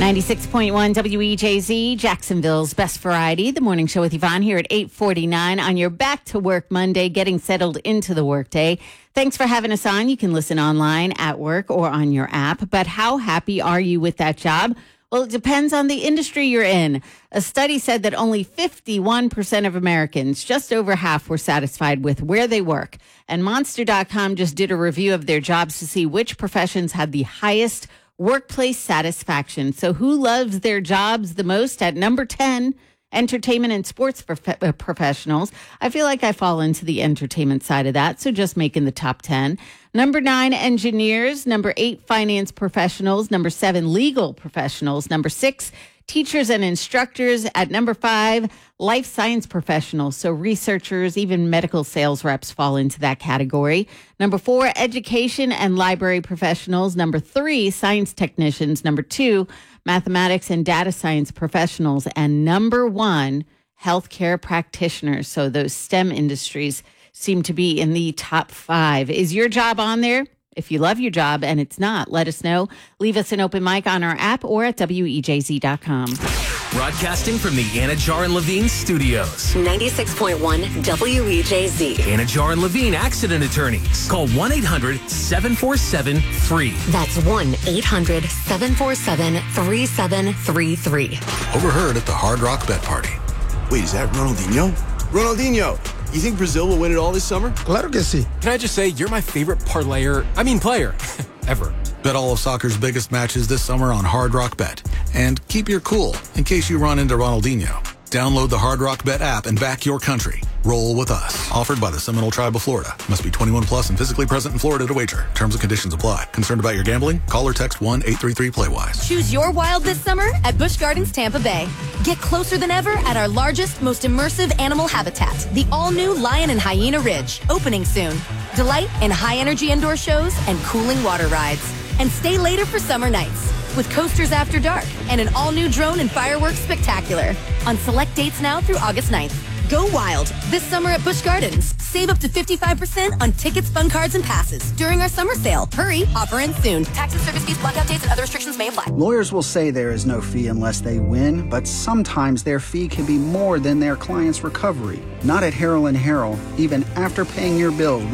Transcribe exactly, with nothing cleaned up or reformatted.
ninety-six point one W E J Z, Jacksonville's best variety. The morning show with Yvonne here at eight forty-nine on your back to work Monday, getting settled into the workday. Thanks for having us on. You can listen online, at work, or on your app. But how happy are you with that job? Well, it depends on the industry you're in. A study said that only fifty-one percent of Americans, just over half, were satisfied with where they work. And Monster dot com just did a review of their jobs to see which professions had the highest workplace satisfaction. So who loves their jobs the most? At number ten, entertainment and sports prof- uh, professionals. I feel like I fall into the entertainment side of that, so just making the top ten. Number nine, engineers. Number eight, finance professionals. Number seven, legal professionals. Number six, teachers and instructors. At number five, life science professionals. So researchers, even medical sales reps fall into that category. Number four, education and library professionals. Number three, science technicians. Number two, mathematics and data science professionals. And number one, healthcare practitioners. So those STEM industries seem to be in the top five. Is your job on there? If you love your job and it's not, let us know. Leave us an open mic on our app or at W E J Z dot com. Broadcasting from the Anajar and Levine studios. ninety-six point one W E J Z. Anajar and Levine accident attorneys. Call one eight hundred seven four seven free. That's one eight hundred seven four seven three seven three three. Overheard at the Hard Rock Bet Party. Wait, is that Ronaldinho? Ronaldinho, you think Brazil will win it all this summer? Claro que sí. Can I just say, you're my favorite parlayer, I mean player, ever. Bet all of soccer's biggest matches this summer on Hard Rock Bet. And keep your cool in case you run into Ronaldinho. Download the Hard Rock Bet app and back your country. Roll with us. Offered by the Seminole Tribe of Florida. Must be twenty-one plus and physically present in Florida to wager. Terms and conditions apply. Concerned about your gambling? Call or text one eight three three play wise. Choose your wild this summer at Busch Gardens Tampa Bay. Get closer than ever at our largest, most immersive animal habitat, the all-new Lion and Hyena Ridge, opening soon. Delight in high-energy indoor shows and cooling water rides. And stay later for summer nights with coasters after dark and an all-new drone and fireworks spectacular on select dates now through August ninth. Go wild this summer at Busch Gardens. Save up to fifty-five percent on tickets, fun cards, and passes during our summer sale. Hurry, offer ends soon. Taxes, service fees, blackout dates, and other restrictions may apply. Lawyers will say there is no fee unless they win, but sometimes their fee can be more than their client's recovery. Not at Harrell and Harrell. Even after paying your bill,